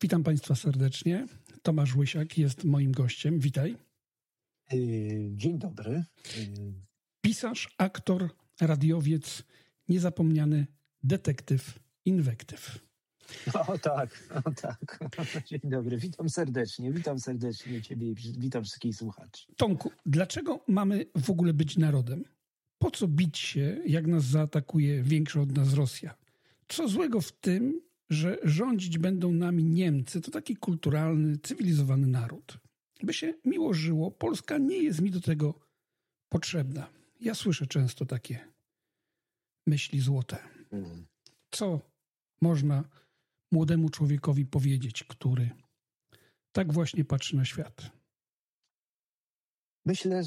Witam Państwa serdecznie. Tomasz Łysiak jest moim gościem. Witaj. Dzień dobry. Pisarz, aktor, radiowiec, niezapomniany detektyw, inwektyw. O tak. Dzień dobry, witam serdecznie Ciebie i witam wszystkich słuchaczy. Tomku, dlaczego mamy w ogóle być narodem? Po co bić się, jak nas zaatakuje większa od nas Rosja? Co złego w tym, że rządzić będą nami Niemcy? To taki kulturalny, cywilizowany naród. By się miło żyło, Polska nie jest mi do tego potrzebna. Ja słyszę często takie myśli złote. Co można młodemu człowiekowi powiedzieć, który tak właśnie patrzy na świat? Myślę,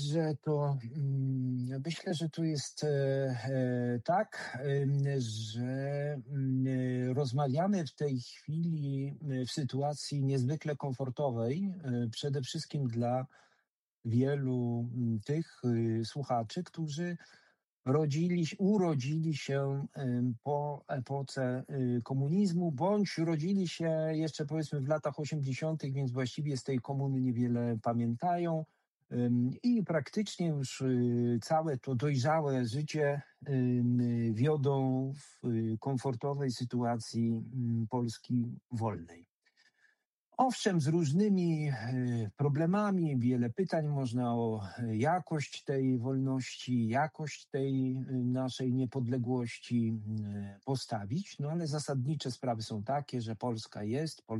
że to jest tak, że rozmawiamy w tej chwili w sytuacji niezwykle komfortowej, przede wszystkim dla wielu tych słuchaczy, którzy urodzili się po epoce komunizmu, bądź urodzili się jeszcze powiedzmy w latach 80., więc właściwie z tej komuny niewiele pamiętają. I praktycznie już całe to dojrzałe życie wiodą w komfortowej sytuacji Polski wolnej. Owszem, z różnymi problemami, wiele pytań można o jakość tej wolności, jakość tej naszej niepodległości postawić, no ale zasadnicze sprawy są takie, że Polska jest,